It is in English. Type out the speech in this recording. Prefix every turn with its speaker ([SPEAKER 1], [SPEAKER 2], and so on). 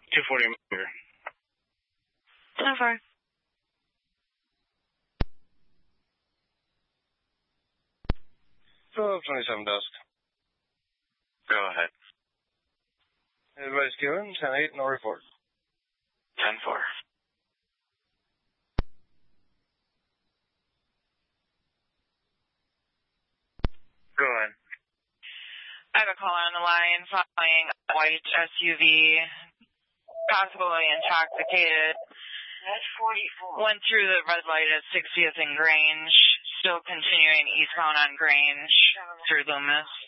[SPEAKER 1] 240 here.
[SPEAKER 2] 10-4.
[SPEAKER 1] So, 27 dusk.
[SPEAKER 3] Go ahead.
[SPEAKER 1] Everybody's given. 10-8, no report.
[SPEAKER 3] 10-4.
[SPEAKER 1] Go ahead.
[SPEAKER 4] I have a caller on the line following a white SUV, possibly intoxicated.
[SPEAKER 5] That's 44.
[SPEAKER 4] Went through the red light at 60th and Grange, still continuing eastbound on Grange through Loomis.